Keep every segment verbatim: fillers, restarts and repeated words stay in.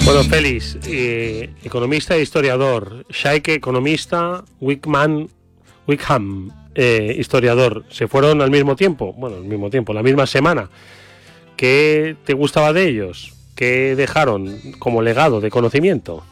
Bueno, Félix, eh, economista e historiador, Shaike, economista, Wickman, Wickham, eh, historiador, ¿se fueron al mismo tiempo? Bueno, al mismo tiempo, la misma semana. ¿Qué te gustaba de ellos? ¿Qué dejaron como legado de conocimiento?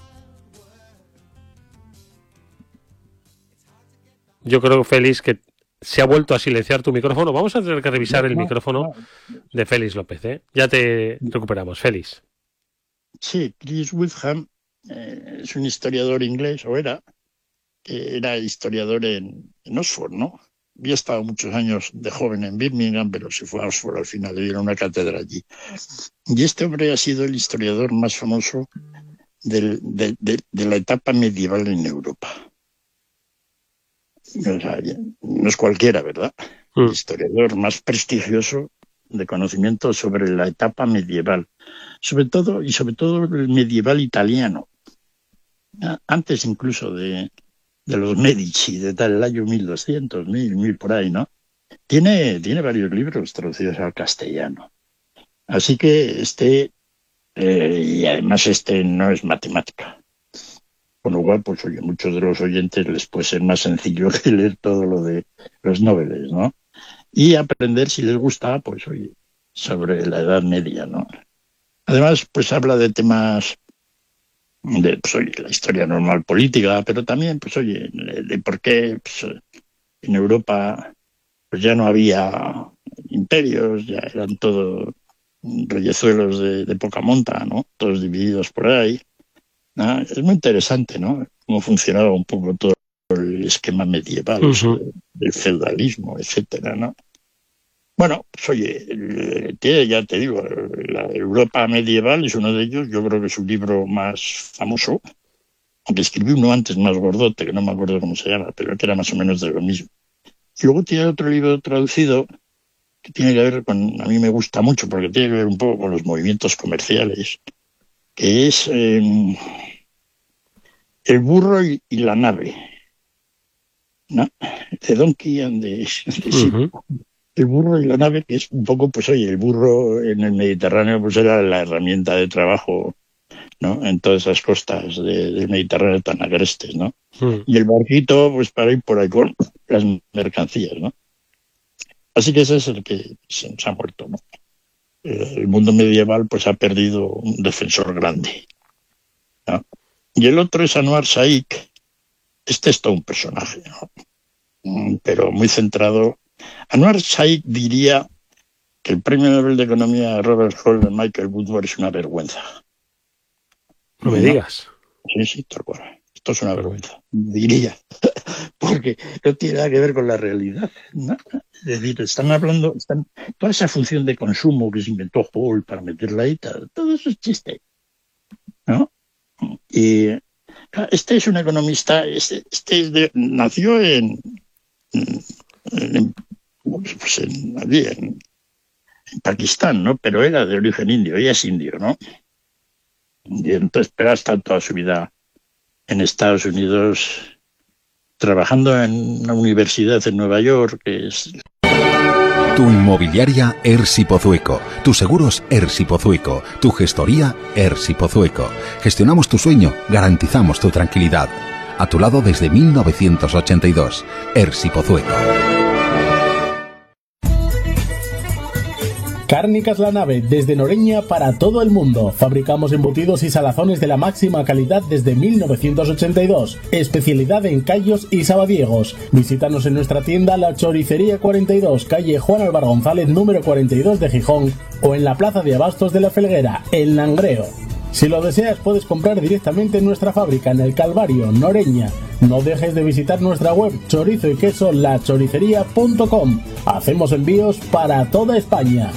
Yo creo, Félix, que se ha vuelto a silenciar tu micrófono. Vamos a tener que revisar el micrófono de Félix López, ¿eh? Ya te recuperamos, Félix. Sí, Chris Wickham eh, es un historiador inglés, o era, que era historiador en, en Oxford, ¿no? Había estado muchos años de joven en Birmingham, pero se fue a Oxford al final, le dieron una cátedra allí. Y este hombre ha sido el historiador más famoso del, de, de, de la etapa medieval en Europa. O sea, no es cualquiera, ¿verdad? Mm. El historiador más prestigioso de conocimiento sobre la etapa medieval, sobre todo y sobre todo el medieval italiano, antes incluso de, de los Medici, de tal, el año mil doscientos, mil, mil por ahí, ¿no? Tiene, tiene varios libros traducidos al castellano. Así que este, eh, y además este no es matemática. Con lo cual, pues oye, muchos de los oyentes les puede ser más sencillo que leer todo lo de los noveles, ¿no? Y aprender, si les gusta, pues oye, sobre la Edad Media, ¿no? Además, pues habla de temas de, pues oye, la historia normal política, pero también, pues oye, de, de por qué pues, en Europa pues ya no había imperios, ya eran todos reyezuelos de, de poca monta, ¿no? Todos divididos por ahí. ¿No? Es muy interesante, ¿no? Cómo funcionaba un poco todo el esquema medieval, uh-huh. del feudalismo, etcétera, ¿no? Bueno, pues oye, tiene, ya te digo, la Europa medieval es uno de ellos. Yo creo que es su libro más famoso, aunque escribí uno antes más gordote, que no me acuerdo cómo se llama, pero que era más o menos de lo mismo. Y luego tiene otro libro traducido que tiene que ver con, a mí me gusta mucho, porque tiene que ver un poco con los movimientos comerciales, que es eh, El burro y, y la nave, ¿no? The Donkey and the, the uh-huh. El burro y la nave, que es un poco, pues oye, el burro en el Mediterráneo pues era la herramienta de trabajo, ¿no? En todas esas costas de, del Mediterráneo tan agrestes, ¿no? Uh-huh. Y el barquito, pues para ir por ahí con las mercancías, ¿no? Así que ese es el que se, se ha muerto, ¿no? El mundo medieval pues ha perdido un defensor grande, ¿no? Y el otro es Anwar Said. Este es todo un personaje, ¿no? Pero muy centrado. Anwar Said diría que el premio Nobel de Economía de Robert Hall de Michael Woodward es una vergüenza. No me ¿no? digas. Sí, sí, tal cual. Esto es una vergüenza, diría. Porque no tiene nada que ver con la realidad, ¿no? Es decir, están hablando, están, toda esa función de consumo que se inventó Hall para meterla ahí, todo eso es chiste, ¿no? Y este es un economista, este, este es de, nació en, en, pues en, allí, en, en Pakistán, ¿no? Pero era de origen indio, ella es indio, ¿no? Y entonces, pero ha estado toda su vida en Estados Unidos trabajando en una universidad en Nueva York, que es... Tu inmobiliaria Ersi Pozueco, tus seguros Ersi Pozueco, tu gestoría Ersi Pozueco. Gestionamos tu sueño, garantizamos tu tranquilidad. A tu lado desde mil novecientos ochenta y dos, Ersi Pozueco. Cárnicas La Nave, desde Noreña para todo el mundo. Fabricamos embutidos y salazones de la máxima calidad desde mil novecientos ochenta y dos. Especialidad en callos y sabadiegos. Visítanos en nuestra tienda La Choricería cuarenta y dos, calle Juan Álvar González, número cuarenta y dos de Gijón, o en la Plaza de Abastos de la Felguera, en Langreo. Si lo deseas, puedes comprar directamente en nuestra fábrica en el Calvario, Noreña. No dejes de visitar nuestra web chorizo y queso la choricería punto com. Hacemos envíos para toda España.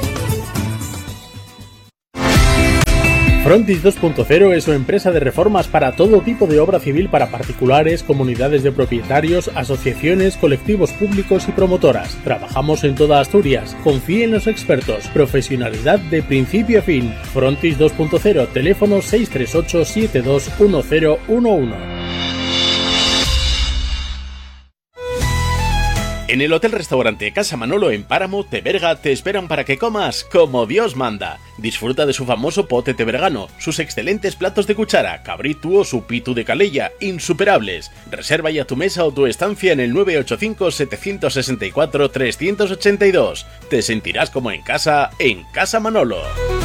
Frontis dos punto cero es una empresa de reformas para todo tipo de obra civil para particulares, comunidades de propietarios, asociaciones, colectivos públicos y promotoras. Trabajamos en toda Asturias. Confíe en los expertos. Profesionalidad de principio a fin. Frontis dos punto cero, teléfono seis tres ocho siete dos uno cero uno uno. En el Hotel-Restaurante Casa Manolo en Páramo, Teberga, te esperan para que comas como Dios manda. Disfruta de su famoso pote tebergano, sus excelentes platos de cuchara, cabritu o su pitu de calella, insuperables. Reserva ya tu mesa o tu estancia en el nueve ocho cinco, siete seis cuatro, tres ocho dos. Te sentirás como en casa, en Casa Manolo.